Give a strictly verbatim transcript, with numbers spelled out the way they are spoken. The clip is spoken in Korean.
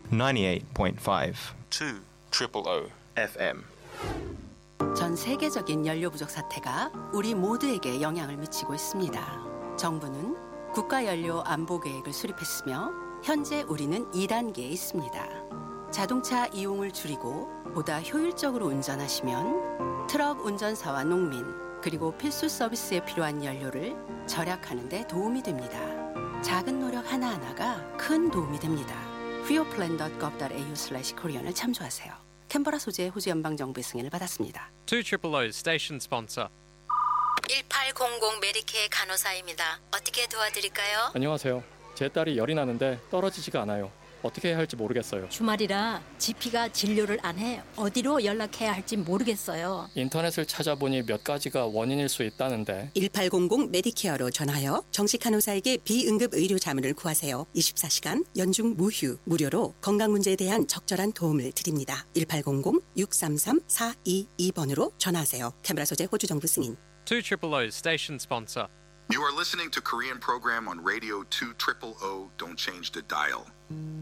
ninety-eight point five two triple O 에프엠. 전 세계적인 연료 부족 사태가 우리 모두에게 영향을 미치고 있습니다. 정부는 국가연료 안보 계획을 수립했으며 현재 우리는 이 단계에 있습니다. 자동차 이용을 줄이고 보다 효율적으로 운전하시면 트럭 운전사와 농민 그리고 필수 서비스에 필요한 연료를 절약하는 데 도움이 됩니다. 작은 노력 하나하나가 큰 도움이 됩니다. fuelplan 닷 gov 닷 에이유 슬래시 코리안을 참조하세요. 캔버라 소재의 호주 연방정부의 승인을 받았습니다. two triple O station sponsor. 일팔공공 메디케어 간호사입니다. 어떻게 도와드릴까요? 안녕하세요. 제 딸이 열이 나는데 떨어지지가 않아요. 어떻게 해야 할지 모르겠어요. 주말이라 지피가 진료를 안 해 어디로 연락해야 할지 모르겠어요. 인터넷을 찾아보니 몇 가지가 원인일 수 있다는데. 일팔공공 메디케어로 전화하여 정식 간호사에게 비응급 의료 자문을 구하세요. 이십사 시간 연중 무휴 무료로 건강 문제에 대한 적절한 도움을 드립니다. 일팔공공 육삼삼 사이이 번으로 전화하세요. 캔버라 소재 호주 정부 승인. two triple O station sponsor. You are listening to Korean program on radio two triple O. Don't change the dial.